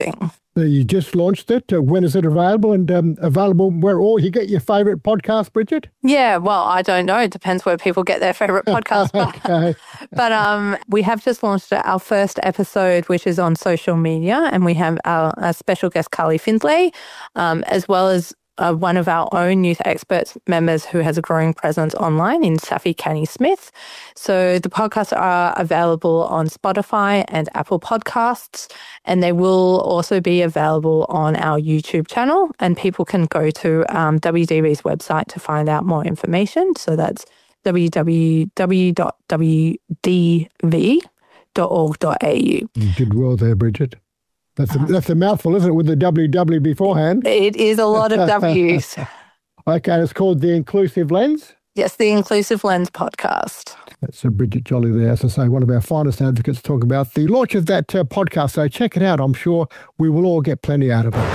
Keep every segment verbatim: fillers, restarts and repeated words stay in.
So you just launched it. Uh, when is it available? And um, available where all you get your favourite podcast, Bridget? Yeah, well, I don't know. It depends where people get their favourite podcast. Okay. But um, we have just launched our first episode, which is on social media, and we have our, our special guest, Carly Findlay, um, as well as uh, one of our own youth experts members who has a growing presence online in Safi Canny Smith. So the podcasts are available on Spotify and Apple Podcasts, and they will also be available on our YouTube channel, and people can go to um, W D B's website to find out more information. So that's w w w dot w d v dot org dot a u. You did well there, Bridget. That's a, that's a mouthful, isn't it, with the W W beforehand? It is a lot of W's. Okay, and it's called The Inclusive Lens? Yes, The Inclusive Lens podcast. That's uh, Bridget Jolly there, as I say, one of our finest advocates, talk about the launch of that uh, podcast. So check it out. I'm sure we will all get plenty out of it.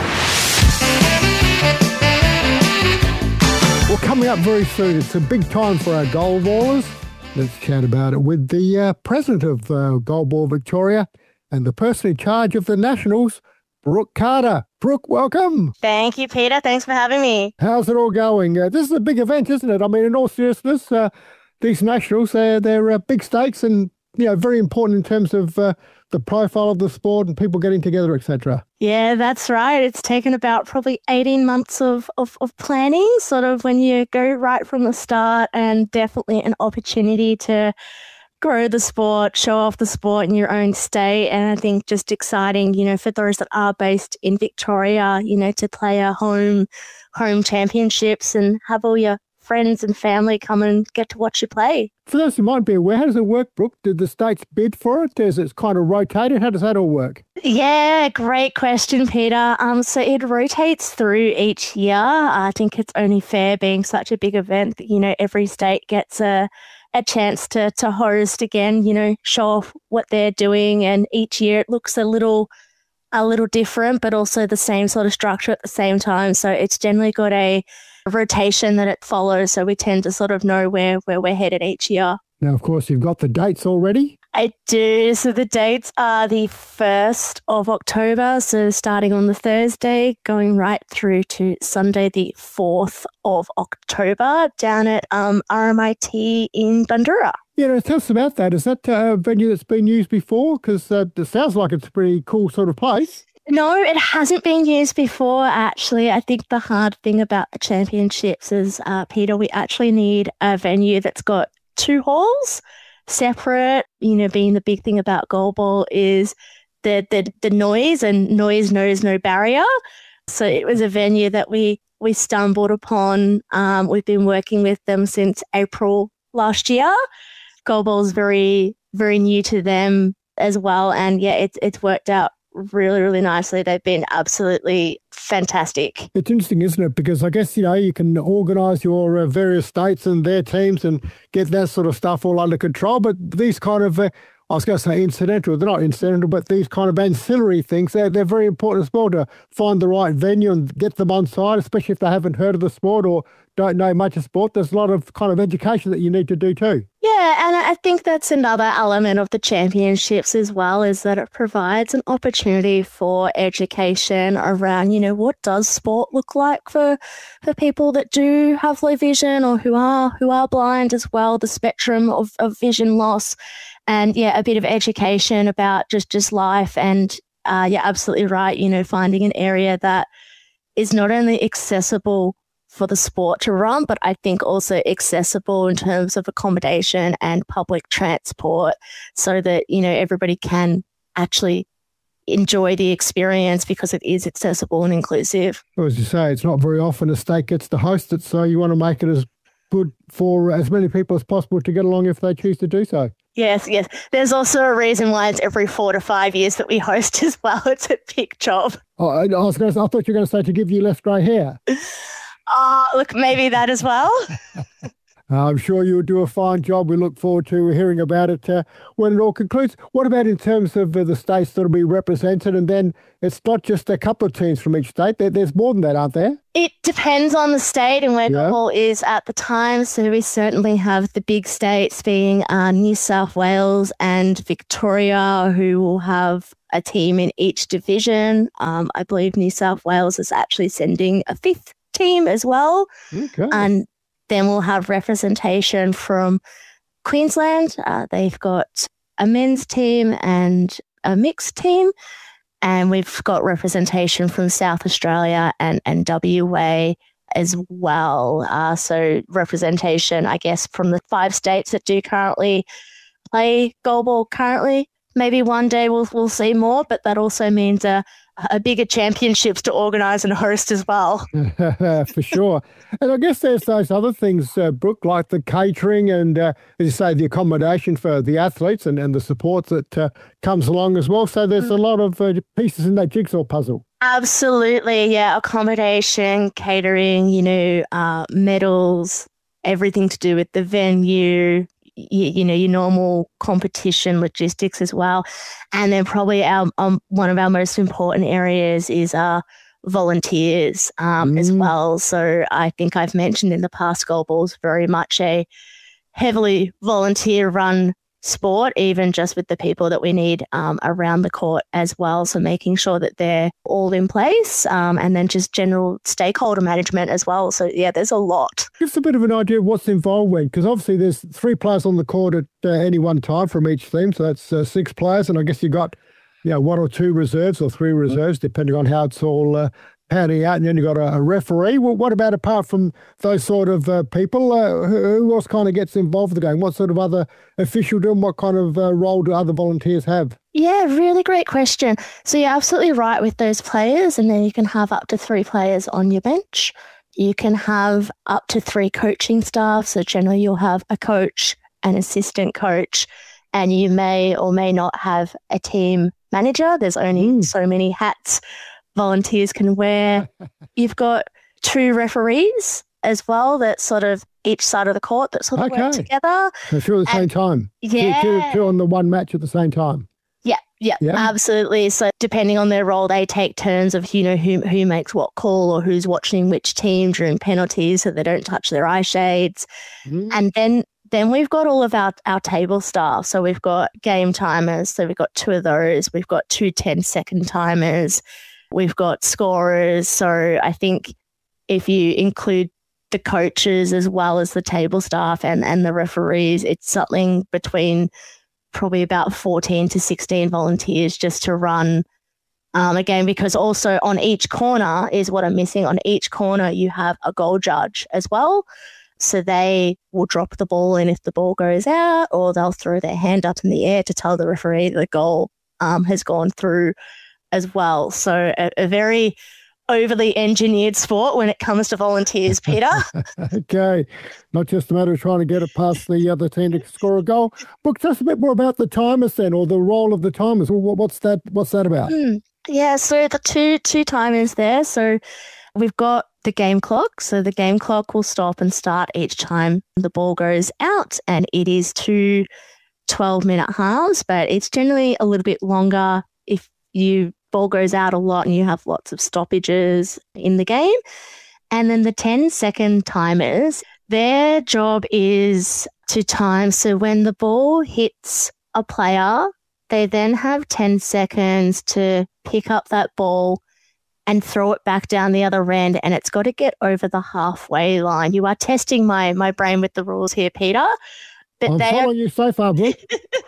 Well, coming up very soon, it's a big time for our goalballers. Let's chat about it with the uh, president of uh, Goalball Victoria and the person in charge of the Nationals, Brooke Carter. Brooke, welcome. Thank you, Peter. Thanks for having me. How's it all going? Uh, this is a big event, isn't it? I mean, in all seriousness, uh, these Nationals, they're, they're uh, big stakes and, you know, very important in terms of uh, the profile of the sport and people getting together, et cetera. Yeah, that's right. It's taken about probably eighteen months of, of, of planning, sort of when you go right from the start, and definitely an opportunity to grow the sport, show off the sport in your own state. And I think just exciting, you know, for those that are based in Victoria, you know, to play a home, home championships and have all your friends and family come and get to watch you play. For those who might be aware, how does it work, Brooke? Did the states bid for it? Is it kind of rotated? How does that all work? Yeah, great question, Peter. Um, so it rotates through each year. I think it's only fair, being such a big event, that, you know, every state gets a a chance to to host again, you know, show off what they're doing. And each year it looks a little a little different, but also the same sort of structure at the same time. So it's generally got a rotation that it follows. So we tend to sort of know where, where we're headed each year. Now, of course, you've got the dates already. I do. So the dates are the first of October. So starting on the Thursday, going right through to Sunday, the fourth of October, down at um, R M I T in Bundoora. Yeah, now tell us about that. Is that a venue that's been used before? Because uh, it sounds like it's a pretty cool sort of place. No, it hasn't been used before, actually. I think the hard thing about the championships is, uh, Peter, we actually need a venue that's got two halls separate. You know, being the big thing about goalball is the, the the noise, and noise knows no barrier. So it was a venue that we we stumbled upon. Um, we've been working with them since April last year. Goalball is very, very new to them as well. And yeah, it's it's worked out really, really nicely. They've been absolutely fantastic. It's interesting, isn't it? Because I guess, you know, you can organise your uh, various states and their teams and get that sort of stuff all under control. But these kind of, uh, I was going to say incidental, they're not incidental, but these kind of ancillary things, they're, they're very important as well, to find the right venue and get them on side, especially if they haven't heard of the sport or don't know much of sport. There's a lot of kind of education that you need to do too. Yeah, and I think that's another element of the championships as well, is that it provides an opportunity for education around, you know, what does sport look like for for people that do have low vision or who are who are blind as well, the spectrum of, of vision loss. And yeah, a bit of education about just, just life. And uh, you're absolutely right, you know, finding an area that is not only accessible for the sport to run, but I think also accessible in terms of accommodation and public transport, so that, you know, everybody can actually enjoy the experience because it is accessible and inclusive. Well, as you say, it's not very often a state gets to host it, so you want to make it as good for as many people as possible to get along if they choose to do so. Yes, yes. There's also a reason why it's every four to five years that we host as well. It's a big job. Oh, I, I was going to, I thought you were going to say to give you less grey hair. Oh, look, maybe that as well. I'm sure you'll do a fine job. We look forward to hearing about it uh, when it all concludes. What about in terms of uh, the states that will be represented? And then it's not just a couple of teams from each state. There, there's more than that, aren't there? It depends on the state and where Yeah. goalball is at the time. So we certainly have the big states being uh, New South Wales and Victoria, who will have a team in each division. Um, I believe New South Wales is actually sending a fifth team as well. Okay. And then we'll have representation from Queensland. Uh, they've got a men's team and a mixed team. And we've got representation from South Australia and, and W A as well. Uh, so representation, I guess, from the five states that do currently play goalball currently. Maybe one day we'll we'll see more, but that also means a, a bigger championships to organise and host as well. For sure. And I guess there's those other things, uh, Brooke, like the catering and, uh, as you say, the accommodation for the athletes and, and the support that uh, comes along as well. So there's mm. a lot of uh, pieces in that jigsaw puzzle. Absolutely, yeah. Accommodation, catering, you know, uh, medals, everything to do with the venue, you, you know, your normal competition logistics as well. And then probably our um, one of our most important areas is uh, volunteers um, mm. as well. So I think I've mentioned in the past, goalball's very much a heavily volunteer-run sport, even just with the people that we need um, around the court as well. So making sure that they're all in place um, and then just general stakeholder management as well. So yeah, there's a lot. Give us a bit of an idea of what's involved when, because obviously there's three players on the court at uh, any one time from each team. So that's uh, six players. And I guess you've got, you know, one or two reserves or three reserves, depending on how it's all uh, panning out. And then you've got a, a referee. Well, what about apart from those sort of uh, people? Uh, who, who else kind of gets involved in the game? What sort of other official do and what kind of uh, role do other volunteers have? Yeah, really great question. So you're absolutely right with those players. And then you can have up to three players on your bench. You can have up to three coaching staff. So generally you'll have a coach, an assistant coach, and you may or may not have a team manager. There's only mm. so many hats volunteers can wear. You've got two referees as well that sort of each side of the court that sort of okay. work together. So two at the and, same time. Yeah. Two, two, two on the one match at the same time. Yeah, yeah, yeah, absolutely. So depending on their role, they take turns of, you know, who who makes what call or who's watching which team during penalties so they don't touch their eye shades. Mm. And then Then we've got all of our, our table staff. So we've got game timers. So we've got two of those. We've got two ten-second timers. We've got scorers. So I think if you include the coaches as well as the table staff and, and the referees, it's something between probably about fourteen to sixteen volunteers just to run um, a game, because also on each corner is what I'm missing. On each corner, you have a goal judge as well. So they will drop the ball in if the ball goes out, or they'll throw their hand up in the air to tell the referee the goal um, has gone through as well. So a, a very overly engineered sport when it comes to volunteers, Peter. Okay. Not just a matter of trying to get it past the other team to score a goal. Brooke, tell us a bit more about the timers then, or the role of the timers. What's that, what's that about? Mm, yeah, so the two two timers there. So we've got the game clock. So the game clock will stop and start each time the ball goes out, and it is two twelve-minute halves, but it's generally a little bit longer if you ball goes out a lot and you have lots of stoppages in the game. And then the ten-second timers, their job is to time. So when the ball hits a player, they then have ten seconds to pick up that ball and throw it back down the other end, and it's got to get over the halfway line. You are testing my my brain with the rules here, Peter. But I'm following are... you so far, Brooke.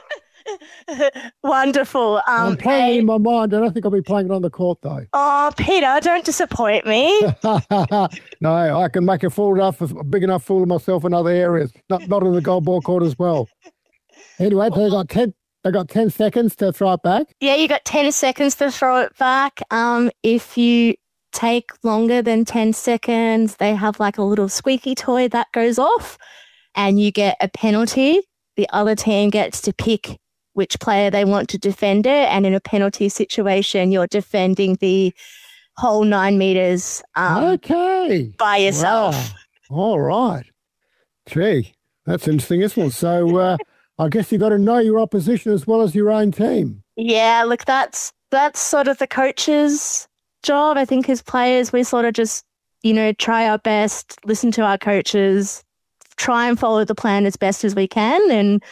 Wonderful. Um, I'm playing hey... it in my mind. I don't think I'll be playing it on the court, though. Oh, Peter, don't disappoint me. No, I can make a fool enough, a big enough fool of myself in other areas, not not in the goalball court as well. Anyway, they got ten. They got ten seconds to throw it back. Yeah, you got ten seconds to throw it back. Um, if you take longer than ten seconds, they have like a little squeaky toy that goes off, and you get a penalty. The other team gets to pick which player they want to defend it, and in a penalty situation, you're defending the whole nine meters. Um, okay. By yourself. Wow. All right. Gee, that's interesting, isn't it? So. Uh, I guess you got to know your opposition as well as your own team. Yeah, look, that's that's sort of the coach's job. I think as players, we sort of just, you know, try our best, listen to our coaches, try and follow the plan as best as we can. And,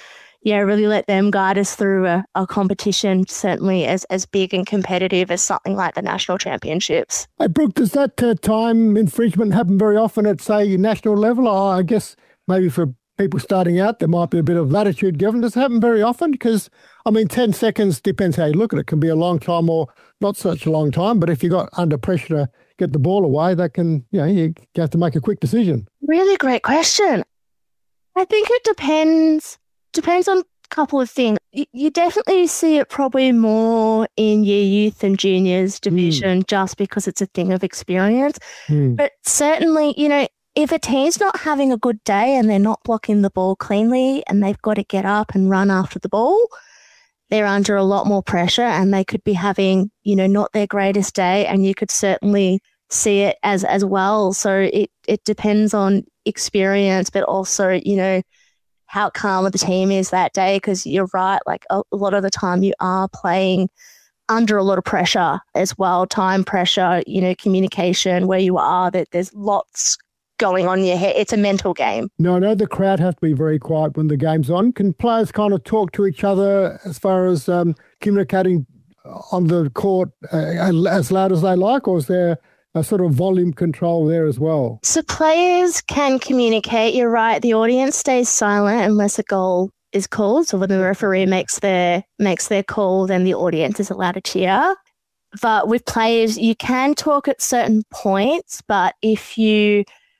yeah, really let them guide us through a, a competition, certainly as, as big and competitive as something like the national championships. Hey, Brooke, does that uh, time infringement happen very often at, say, national level? Oh, I guess maybe for people starting out, there might be a bit of latitude given. Does it happen very often? Because, I mean, ten seconds, depends how you look at it. It can be a long time or not such a long time. But if you got under pressure to get the ball away, that can, you know, you have to make a quick decision. Really great question. I think it depends, depends on a couple of things. You, you definitely see it probably more in your youth and juniors division mm. just because it's a thing of experience. Mm. But certainly, you know, if a team's not having a good day and they're not blocking the ball cleanly and they've got to get up and run after the ball, they're under a lot more pressure and they could be having, you know, not their greatest day, and you could certainly see it as as well. So it, it depends on experience, but also, you know, how calm the team is that day, because you're right, like a, a lot of the time you are playing under a lot of pressure as well, time pressure, you know, communication, where you are, that there's lots going on in your head. It's a mental game. No, I know the crowd has to be very quiet when the game's on. Can players kind of talk to each other as far as um, communicating on the court uh, as loud as they like, or is there a sort of volume control there as well? So players can communicate. You're right. The audience stays silent unless a goal is called. So when the referee makes their makes their call, then the audience is allowed to cheer. But with players, you can talk at certain points, but if you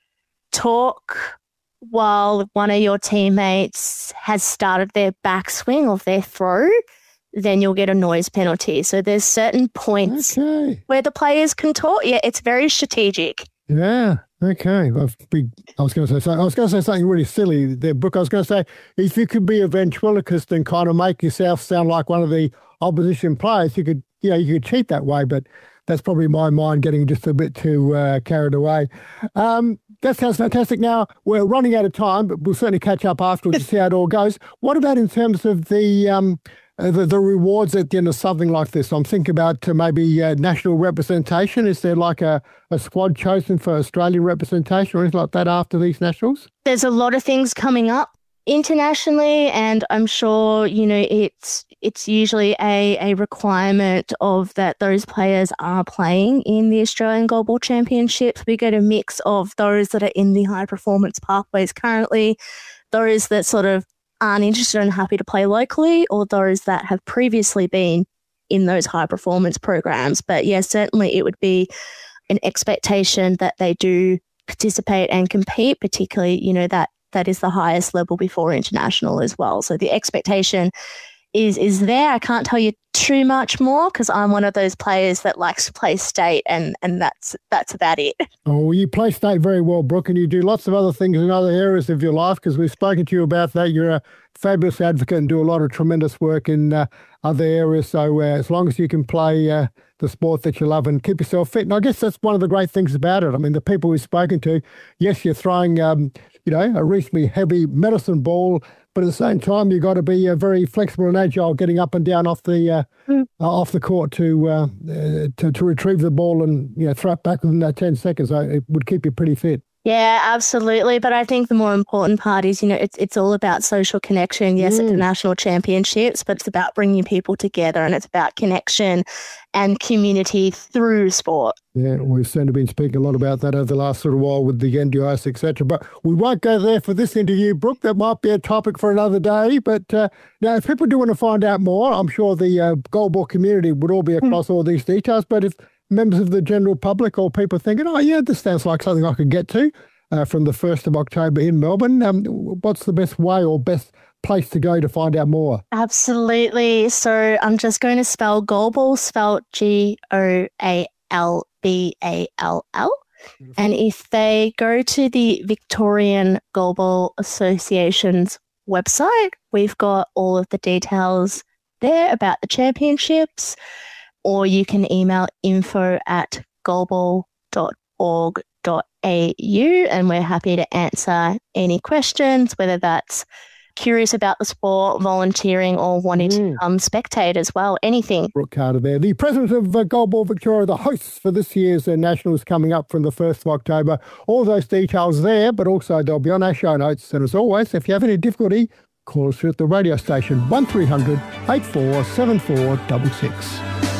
talk while one of your teammates has started their backswing of their throw, then you'll get a noise penalty. So there's certain points okay. where the players can talk. Yeah, it's very strategic. Yeah. Okay. I've been, I was going to say I was going to say something really silly there, Brooke. I was going to say, if you could be a ventriloquist and kind of make yourself sound like one of the opposition players, you could, you know, you could cheat that way. But that's probably my mind getting just a bit too uh, carried away. Um, that sounds fantastic. Now, we're running out of time, but we'll certainly catch up afterwards to see how it all goes. What about in terms of the um, uh, the, the rewards at the end of something like this? I'm thinking about uh, maybe uh, national representation. Is there like a, a squad chosen for Australian representation or anything like that after these nationals? There's a lot of things coming up internationally, and I'm sure, you know, it's it's usually a, a requirement of that those players are playing in the Australian Goalball Championships. We get a mix of those that are in the high performance pathways currently, those that sort of aren't interested and happy to play locally, or those that have previously been in those high performance programs. But yeah, certainly it would be an expectation that they do participate and compete, particularly, you know, that that is the highest level before international as well. So the expectation is is there. I can't tell you too much more because I'm one of those players that likes to play state, and and that's that's about it. Oh, you play state very well, Brooke, and you do lots of other things in other areas of your life, because we've spoken to you about that. You're a fabulous advocate and do a lot of tremendous work in uh, other areas. So uh, as long as you can play uh, the sport that you love and keep yourself fit. And I guess that's one of the great things about it. I mean, the people we've spoken to, yes, you're throwing, um, you know, a reasonably heavy medicine ball, but at the same time, you've got to be uh, very flexible and agile, getting up and down off the uh, mm. uh, off the court to, uh, uh, to to retrieve the ball and, you know, throw it back within that ten seconds. So it would keep you pretty fit. Yeah, absolutely. But I think the more important part is, you know, it's it's all about social connection. Yes, mm. it's the national championships, but it's about bringing people together, and it's about connection and community through sport. Yeah, we've certainly been speaking a lot about that over the last little while with the N D I S, et cetera. But we won't go there for this interview, Brooke. That might be a topic for another day. But uh, now, if people do want to find out more, I'm sure the uh, goalball community would all be across mm. all these details. But if members of the general public or people thinking, oh, yeah, this sounds like something I could get to uh, from the first of October in Melbourne, um, what's the best way or best place to go to find out more? Absolutely. So I'm just going to spell goalball, spelled G O A L B A L L. And if they go to the Victorian Goalball Association's website, we've got all of the details there about the championships, or you can email info at goalball dot org dot a u, and we're happy to answer any questions, whether that's curious about the sport, volunteering, or wanting mm. to um, spectate as well, anything. Brooke Carter there, the president of uh, Goalball Victoria, the hosts for this year's uh, Nationals coming up from the first of October. All those details there, but also they'll be on our show notes. And as always, if you have any difficulty call us at the radio station one three hundred, eight four seven four six six.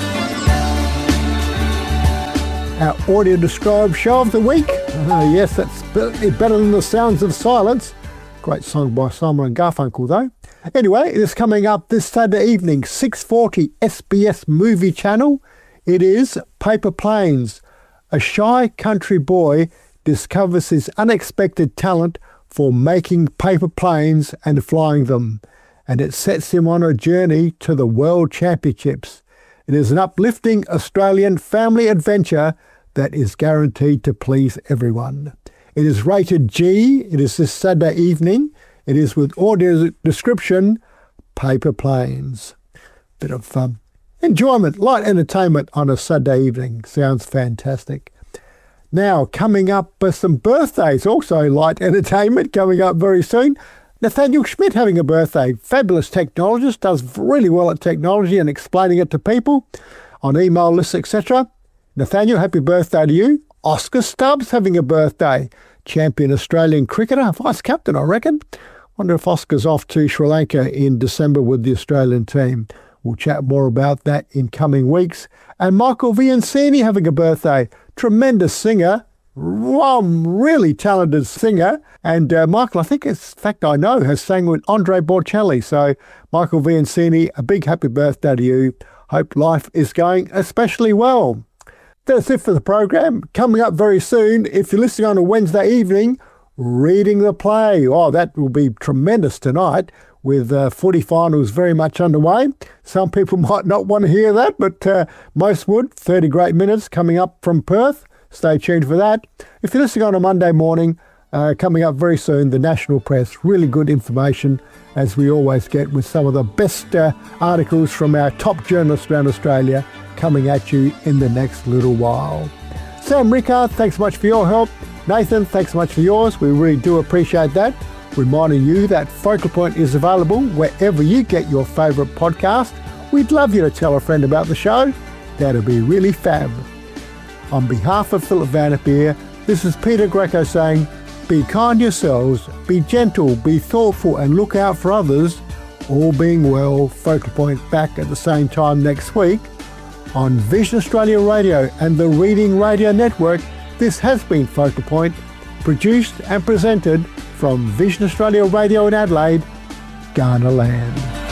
Our audio described show of the week. Uh, yes, that's better than The Sounds of Silence. Great song by Simon and Garfunkel, though. Anyway, it is coming up this Saturday evening, six forty S B S Movie Channel. It is Paper Planes. A shy country boy discovers his unexpected talent for making paper planes and flying them, and it sets him on a journey to the World Championships. It is an uplifting Australian family adventure that is guaranteed to please everyone. It is rated G. It is this Saturday evening. It is with audio description, Paper Planes. Bit of um, enjoyment, light entertainment on a Saturday evening. Sounds fantastic. Now, coming up are some birthdays, also light entertainment coming up very soon. Nathaniel Schmidt having a birthday. Fabulous technologist, does really well at technology and explaining it to people on email lists, et cetera. Nathaniel, happy birthday to you. Oscar Stubbs having a birthday. Champion Australian cricketer, vice captain, I reckon. Wonder if Oscar's off to Sri Lanka in December with the Australian team. We'll chat more about that in coming weeks. And Michael Viancini having a birthday. Tremendous singer. Um, really talented singer. And uh, Michael, I think, it's in fact I know, has sang with Andre Bocelli. So, Michael Viancini, a big happy birthday to you. Hope life is going especially well. That's it for the program. Coming up very soon, if you're listening on a Wednesday evening, Reading the Play. Oh, that will be tremendous tonight with uh, footy finals very much underway. Some people might not want to hear that, but uh, most would. thirty great minutes coming up from Perth. Stay tuned for that. If you're listening on a Monday morning, uh, coming up very soon, the National Press. Really good information, as we always get, with some of the best uh, articles from our top journalists around Australia coming at you in the next little while. Sam Rickard, thanks so much for your help. Nathan, thanks so much for yours. We really do appreciate that. Reminding you that Focal Point is available wherever you get your favourite podcast. We'd love you to tell a friend about the show. That'd be really fab. On behalf of Philip Vanderpeer, this is Peter Greco saying, be kind yourselves, be gentle, be thoughtful and look out for others. All being well, Focal Point back at the same time next week. On Vision Australia Radio and the Reading Radio Network, this has been Focal Point, produced and presented from Vision Australia Radio in Adelaide, Ghana land.